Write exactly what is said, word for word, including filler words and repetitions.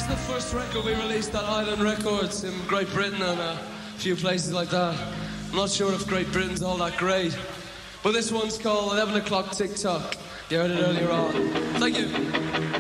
is the first record we released at Island Records in Great Britain and a few places like that. I'm not sure if Great Britain's all that great. But this one's called eleven o'clock Tick Tock. You heard it earlier on. Thank you.